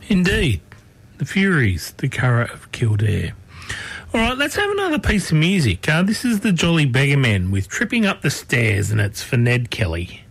Indeed. The Furies, the Curragh of Kildare. All right, let's have another piece of music. This is the Jolly Beggar Men with Tripping Up the Stairs, and it's for Ned Kelly.